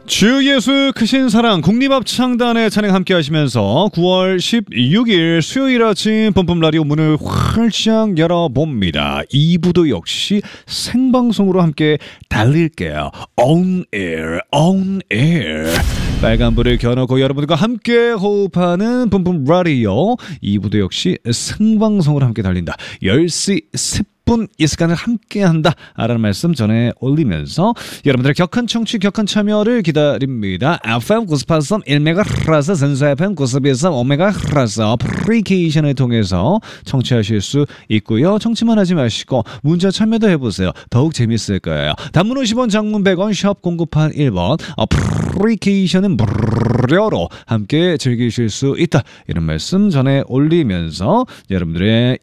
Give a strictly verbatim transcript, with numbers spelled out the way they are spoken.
주 예수 크신 사랑 국립합창단의 찬양 함께 하시면서 구월 십육일 수요일 아침 펌펌 라디오 문을 활짝 열어봅니다. 이 부도 역시 생방송으로 함께 달릴게요. On air, on air. 빨간불을 켜놓고 여러분들과 함께 호흡하는 펌펌 라디오 이 부도 역시 생방송으로 함께 달린다. 열 시 십 분 이 시간을 함께한다 라는 말씀 전해 올리면서 여러분들의 격한 청취 격한 참여를 기다립니다. 에프엠 구십팔 점 일 메가헤르츠 전수 에프엠 구십일 점 오 메가헤르츠 어플리케이션을 통해서 청취하실 수 있고요. 청취만 하지 마시고 문자 참여도 해보세요. 더욱 재밌을 거예요. 단문 오십 원 장문 백 원 샵 공구팔일 번 어플리케이션은 무료로 함께 즐기실 수 있다 이런 말씀 전해 올리면서 여러분들의